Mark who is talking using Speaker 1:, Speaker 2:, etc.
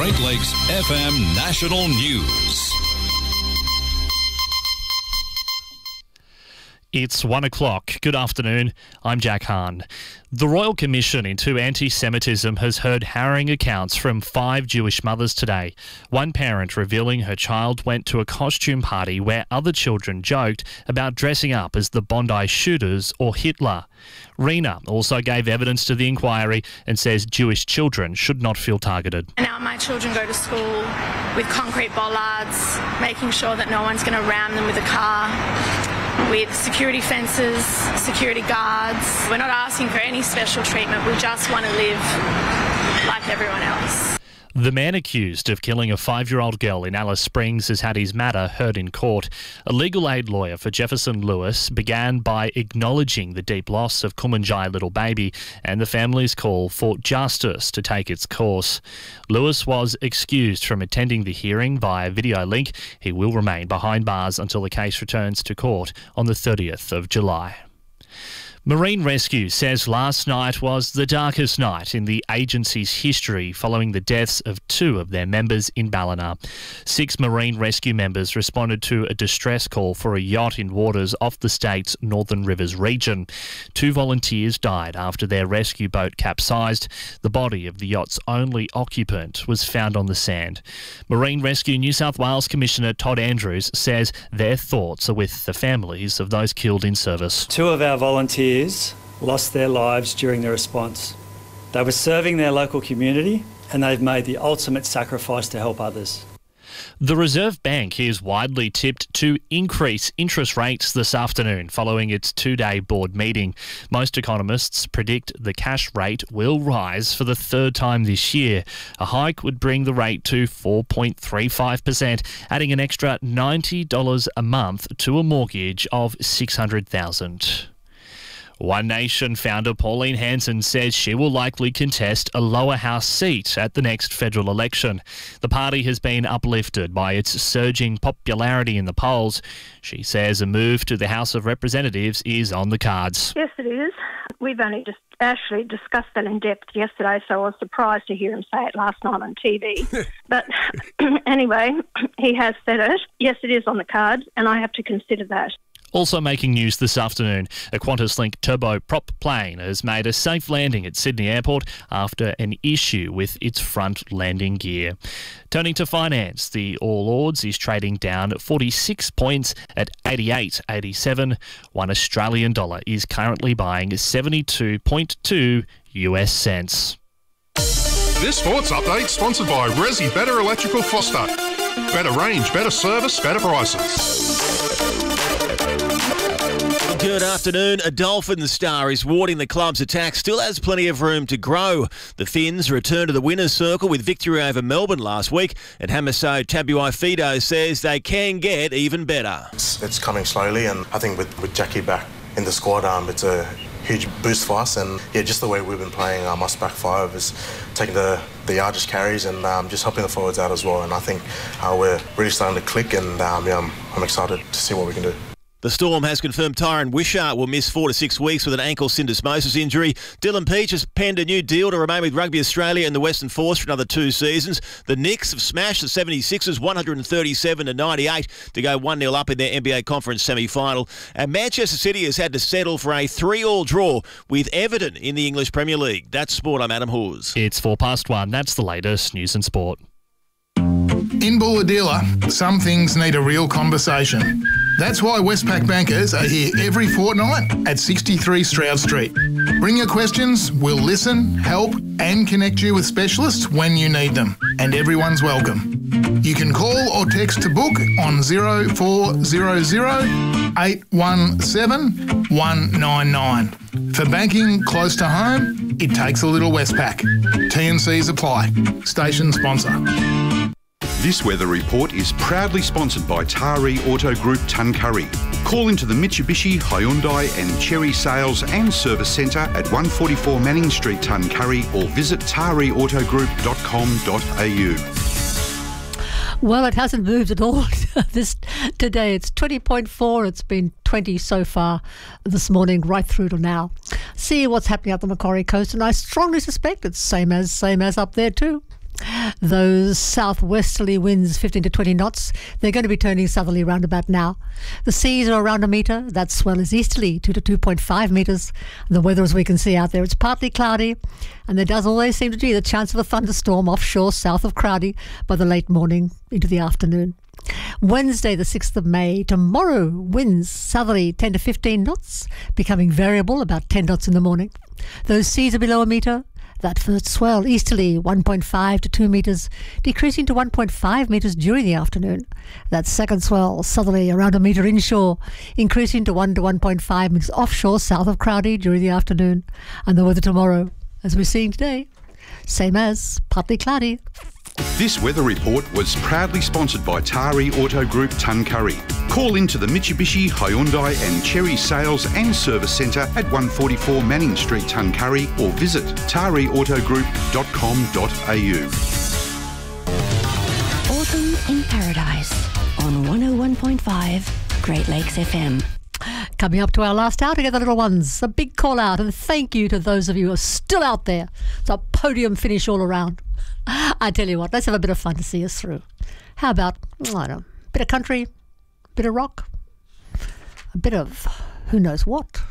Speaker 1: Great Lakes FM National News.
Speaker 2: It's 1 o'clock. Good afternoon. I'm Jack Hahn. The Royal Commission into Anti-Semitism has heard harrowing accounts from 5 Jewish mothers today. One parent revealing her child went to a costume party where other children joked about dressing up as the Bondi shooters or Hitler. Rena also gave evidence to the inquiry and says Jewish children should not feel targeted.
Speaker 3: Now my children go to school with concrete bollards, making sure that no one's going to ram them with a car, with security fences, security guards. We're not asking for any special treatment. We just want to live like everyone else.
Speaker 2: The man accused of killing a 5-year-old girl in Alice Springs has had his matter heard in court. A legal aid lawyer for Jefferson Lewis began by acknowledging the deep loss of Kumanjai little baby and the family's call for justice to take its course. Lewis was excused from attending the hearing via video link. He will remain behind bars until the case returns to court on the 30th of July. Marine Rescue says last night was the darkest night in the agency's history following the deaths of 2 of their members in Ballina. 6 Marine Rescue members responded to a distress call for a yacht in waters off the state's Northern Rivers region. 2 volunteers died after their rescue boat capsized. The body of the yacht's only occupant was found on the sand. Marine Rescue New South Wales Commissioner Todd Andrews says their thoughts are with the families of those killed in service.
Speaker 4: 2 of our volunteers lost their lives during the response. They were serving their local community and they've made the ultimate sacrifice to help others.
Speaker 2: The Reserve Bank is widely tipped to increase interest rates this afternoon following its 2-day board meeting. Most economists predict the cash rate will rise for the 3rd time this year. A hike would bring the rate to 4.35%, adding an extra $90 a month to a mortgage of $600,000. One Nation founder Pauline Hanson says she will likely contest a lower house seat at the next federal election. The party has been uplifted by its surging popularity in the polls. She says a move to the House of Representatives is on the cards.
Speaker 5: Yes, it is. We've only just actually discussed that in depth yesterday, so I was surprised to hear him say it last night on TV. But anyway, he has said it. Yes, it is on the cards, and I have to consider that.
Speaker 2: Also making news this afternoon, a QantasLink turboprop plane has made a safe landing at Sydney Airport after an issue with its front landing gear. Turning to finance, the All Ords is trading down 46 points at 88.87. One Australian dollar is currently buying 72.2 US cents.
Speaker 6: This sports update sponsored by Resi Better Electrical Foster. Better range, better service, better prices.
Speaker 7: Good afternoon. A Dolphins star is warding the club's attack. Still has plenty of room to grow. The Finns return to the winner's circle with victory over Melbourne last week. And Hamiso Tabuai-Fidow says they can get even better.
Speaker 8: It's coming slowly, and I think with Jackie back in the squad, it's a huge boost for us. And yeah, just the way we've been playing us back 5 is taking the yardage carries and just helping the forwards out as well. And I think we're really starting to click, and I'm excited to see what we can do.
Speaker 7: The Storm has confirmed Tyron Wishart will miss 4 to 6 weeks with an ankle syndesmosis injury. Dylan Peach has penned a new deal to remain with Rugby Australia and the Western Force for another 2 seasons. The Knicks have smashed the 76ers 137-98 to go 1-0 up in their NBA Conference semi-final. And Manchester City has had to settle for a 3-3 draw with Everton in the English Premier League. That's sport. I'm Adam Hawes.
Speaker 2: It's 1:04. That's the latest news and sport.
Speaker 9: In Bulahdelah, some things need a real conversation. That's why Westpac bankers are here every fortnight at 63 Stroud Street. Bring your questions, we'll listen, help and connect you with specialists when you need them. And everyone's welcome. You can call or text to book on 0400 817 199. For banking close to home, it takes a little Westpac. T&Cs apply. Station sponsor.
Speaker 10: This weather report is proudly sponsored by Taree Auto Group Tuncurry. Call into the Mitsubishi, Hyundai and Chery Sales and Service Centre at 144 Manning Street, Tuncurry, or visit tareautogroup.com.au.
Speaker 11: Well, it hasn't moved at all today. It's 20.4. It's been 20 so far this morning, right through to now. See what's happening up the Macquarie Coast, and I strongly suspect it's same as up there too. Those southwesterly winds, 15 to 20 knots, they're going to be turning southerly round about now. The seas are around a metre. That swell is easterly, 2 to 2.5 metres. The weather, as we can see out there, it's partly cloudy, and there does always seem to be the chance of a thunderstorm offshore south of Crowdy by the late morning into the afternoon. Wednesday, the 6th of May, tomorrow, winds southerly 10 to 15 knots, becoming variable about 10 knots in the morning. Those seas are below a metre. That first swell, easterly 1.5 to 2 metres, decreasing to 1.5 metres during the afternoon. That second swell, southerly around a metre inshore, increasing to 1 to 1.5 metres offshore south of Crowdy during the afternoon. And the weather tomorrow, as we're seeing today, same as partly cloudy.
Speaker 10: This weather report was proudly sponsored by Tari Auto Group Tuncurry. Call into the Mitsubishi, Hyundai and Cherry Sales and Service Centre at 144 Manning Street, Tuncurry, or visit tariautogroup.com.au.
Speaker 12: Autumn in Paradise on 101.5 Great Lakes FM.
Speaker 11: Coming up to our last hour together, little ones. A big call out and thank you to those of you who are still out there. It's a podium finish all around. I tell you what, let's have a bit of fun to see us through. How about, I don't know, a bit of country, a bit of rock, a bit of who knows what.